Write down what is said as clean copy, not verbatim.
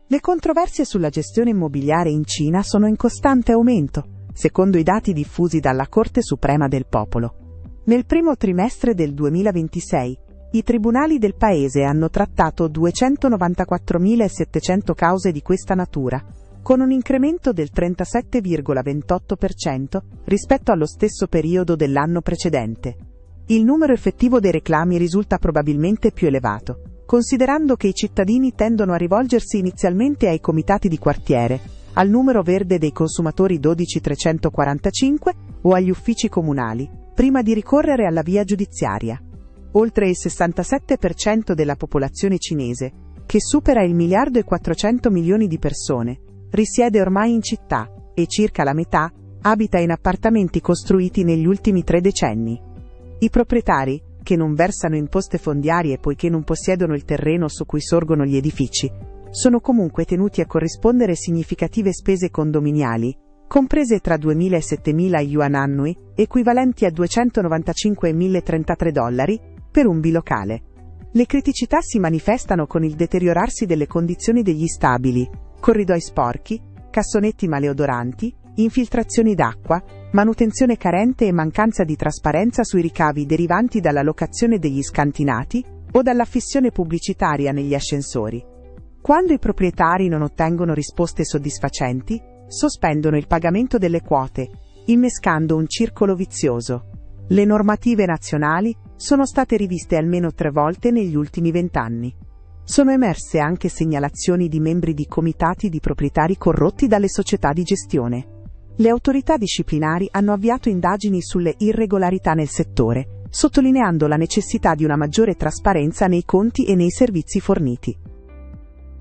Le controversie sulla gestione immobiliare in Cina sono in costante aumento, secondo i dati diffusi dalla Corte Suprema del Popolo. Nel primo trimestre del 2026, i tribunali del paese hanno trattato 294.700 cause di questa natura, con un incremento del 37,28% rispetto allo stesso periodo dell'anno precedente. Il numero effettivo dei reclami risulta probabilmente più elevato, considerando che i cittadini tendono a rivolgersi inizialmente ai comitati di quartiere, al numero verde dei consumatori 12345 o agli uffici comunali, prima di ricorrere alla via giudiziaria. Oltre il 67% della popolazione cinese, che supera il 1,4 miliardi di persone, risiede ormai in città, e circa la metà abita in appartamenti costruiti negli ultimi 3 decenni. I proprietari, che non versano imposte fondiarie poiché non possiedono il terreno su cui sorgono gli edifici, sono comunque tenuti a corrispondere significative spese condominiali, comprese tra 2.000 e 7.000 yuan annui, equivalenti a 295 e 1.033 dollari, per un bilocale. Le criticità si manifestano con il deteriorarsi delle condizioni degli stabili, corridoi sporchi, cassonetti maleodoranti, infiltrazioni d'acqua, manutenzione carente e mancanza di trasparenza sui ricavi derivanti dalla locazione degli scantinati o dall'affissione pubblicitaria negli ascensori. Quando i proprietari non ottengono risposte soddisfacenti, sospendono il pagamento delle quote, innescando un circolo vizioso. Le normative nazionali sono state riviste almeno 3 volte negli ultimi 20 anni. Sono emerse anche segnalazioni di membri di comitati di proprietari corrotti dalle società di gestione. Le autorità disciplinari hanno avviato indagini sulle irregolarità nel settore, sottolineando la necessità di una maggiore trasparenza nei conti e nei servizi forniti.